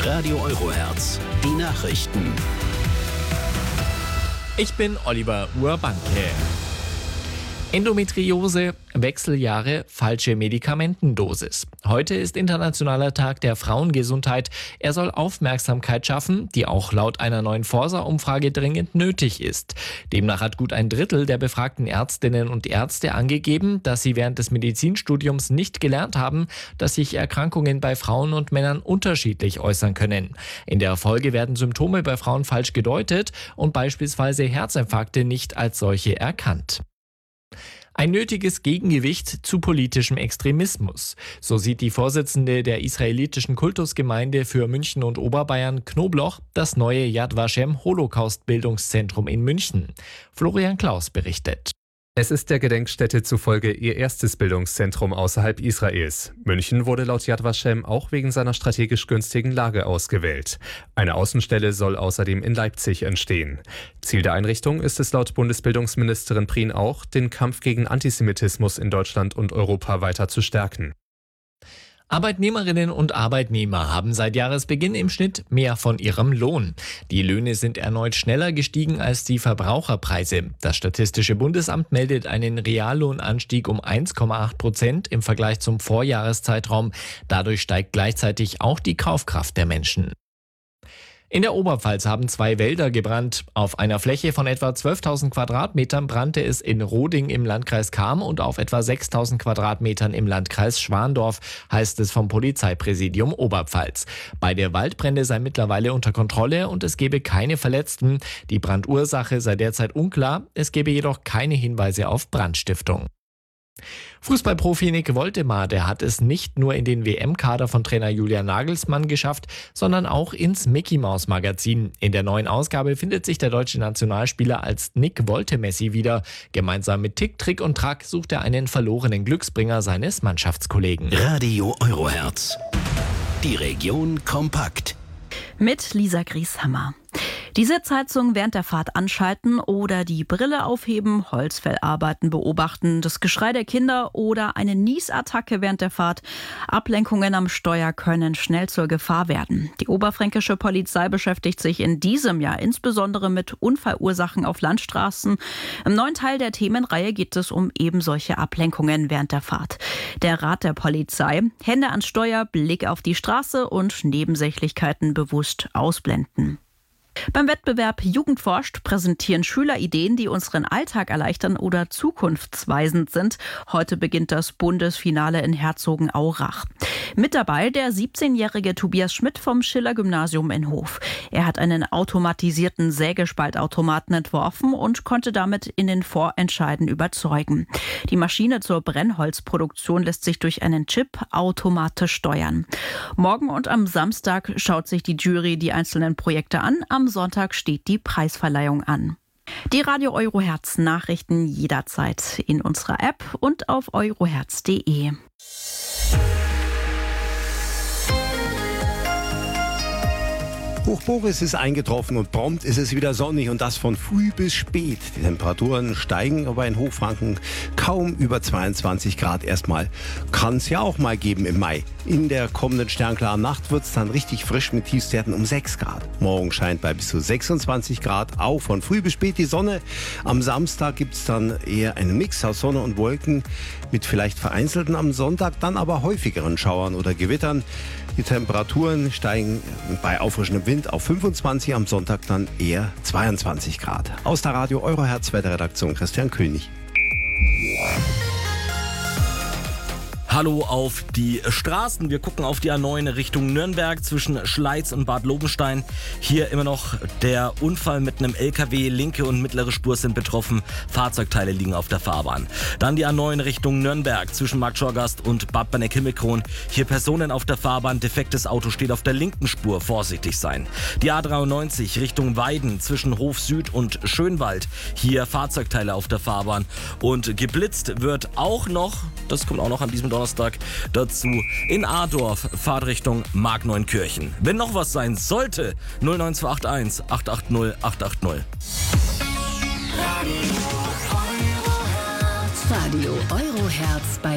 Radio Eurohertz, die Nachrichten. Ich bin Oliver Urbanke. Endometriose, Wechseljahre, falsche Medikamentendosis. Heute ist Internationaler Tag der Frauengesundheit. Er soll Aufmerksamkeit schaffen, die auch laut einer neuen Forsa-Umfrage dringend nötig ist. Demnach hat gut ein Drittel der befragten Ärztinnen und Ärzte angegeben, dass sie während des Medizinstudiums nicht gelernt haben, dass sich Erkrankungen bei Frauen und Männern unterschiedlich äußern können. In der Folge werden Symptome bei Frauen falsch gedeutet und beispielsweise Herzinfarkte nicht als solche erkannt. Ein nötiges Gegengewicht zu politischem Extremismus. So sieht die Vorsitzende der israelitischen Kultusgemeinde für München und Oberbayern, Knobloch, das neue Yad Vashem Holocaust-Bildungszentrum in München. Florian Klaus berichtet. Es ist der Gedenkstätte zufolge ihr erstes Bildungszentrum außerhalb Israels. München wurde laut Yad Vashem auch wegen seiner strategisch günstigen Lage ausgewählt. Eine Außenstelle soll außerdem in Leipzig entstehen. Ziel der Einrichtung ist es laut Bundesbildungsministerin Prien auch, den Kampf gegen Antisemitismus in Deutschland und Europa weiter zu stärken. Arbeitnehmerinnen und Arbeitnehmer haben seit Jahresbeginn im Schnitt mehr von ihrem Lohn. Die Löhne sind erneut schneller gestiegen als die Verbraucherpreise. Das Statistische Bundesamt meldet einen Reallohnanstieg um 1,8% im Vergleich zum Vorjahreszeitraum. Dadurch steigt gleichzeitig auch die Kaufkraft der Menschen. In der Oberpfalz haben 2 Wälder gebrannt. Auf einer Fläche von etwa 12.000 Quadratmetern brannte es in Roding im Landkreis Cham und auf etwa 6.000 Quadratmetern im Landkreis Schwandorf, heißt es vom Polizeipräsidium Oberpfalz. Beide Waldbrände seien mittlerweile unter Kontrolle und es gebe keine Verletzten. Die Brandursache sei derzeit unklar, es gebe jedoch keine Hinweise auf Brandstiftung. Fußballprofi Nick Woltemar, der hat es nicht nur in den WM-Kader von Trainer Julian Nagelsmann geschafft, sondern auch ins Mickey-Maus-Magazin. In der neuen Ausgabe findet sich der deutsche Nationalspieler als Nick Woltemessi wieder. Gemeinsam mit Tick, Trick und Track sucht er einen verlorenen Glücksbringer seines Mannschaftskollegen. Radio Eurohertz, die Region kompakt. Mit Lisa Grieshammer. Die Sitzheizung während der Fahrt anschalten oder die Brille aufheben, Holzfällarbeiten beobachten, das Geschrei der Kinder oder eine Niesattacke während der Fahrt. Ablenkungen am Steuer können schnell zur Gefahr werden. Die oberfränkische Polizei beschäftigt sich in diesem Jahr insbesondere mit Unfallursachen auf Landstraßen. Im neuen Teil der Themenreihe geht es um eben solche Ablenkungen während der Fahrt. Der Rat der Polizei: Hände ans Steuer, Blick auf die Straße und Nebensächlichkeiten bewusst ausblenden. Beim Wettbewerb Jugend forscht präsentieren Schüler Ideen, die unseren Alltag erleichtern oder zukunftsweisend sind. Heute beginnt das Bundesfinale in Herzogenaurach. Mit dabei der 17-jährige Tobias Schmidt vom Schiller-Gymnasium in Hof. Er hat einen automatisierten Sägespaltautomaten entworfen und konnte damit in den Vorentscheiden überzeugen. Die Maschine zur Brennholzproduktion lässt sich durch einen Chip automatisch steuern. Morgen und am Samstag schaut sich die Jury die einzelnen Projekte an. Am Sonntag steht die Preisverleihung an. Die Radio Eurohertz Nachrichten jederzeit in unserer App und auf eurohertz.de. Hoch Boris ist eingetroffen und prompt ist es wieder sonnig und das von früh bis spät. Die Temperaturen steigen aber in Hochfranken kaum über 22 Grad erstmal. Kann es ja auch mal geben im Mai. In der kommenden sternklaren Nacht wird es dann richtig frisch mit Tiefstwerten um 6 Grad. Morgen scheint bei bis zu 26 Grad auch von früh bis spät die Sonne. Am Samstag gibt es dann eher einen Mix aus Sonne und Wolken mit vielleicht vereinzelten, am Sonntag dann aber häufigeren Schauern oder Gewittern. Die Temperaturen steigen bei auffrischendem Wind auf 25, am Sonntag dann eher 22 Grad. Aus der Radio Eurohertz Wetterredaktion Christian König. Hallo auf die Straßen. Wir gucken auf die A9 Richtung Nürnberg zwischen Schleiz und Bad Lobenstein. Hier immer noch der Unfall mit einem LKW. Linke und mittlere Spur sind betroffen. Fahrzeugteile liegen auf der Fahrbahn. Dann die A9 Richtung Nürnberg zwischen Markt Schorgast und Bad Benneck-Himmelkron. Hier Personen auf der Fahrbahn. Defektes Auto steht auf der linken Spur. Vorsichtig sein. Die A93 Richtung Weiden zwischen Hof Süd und Schönwald. Hier Fahrzeugteile auf der Fahrbahn. Und geblitzt wird auch noch, das kommt auch noch an diesem Donnerstag dazu, in Adorf, Fahrtrichtung Markneunkirchen. Wenn noch was sein sollte, 09281 880 880. Radio Eurohertz bei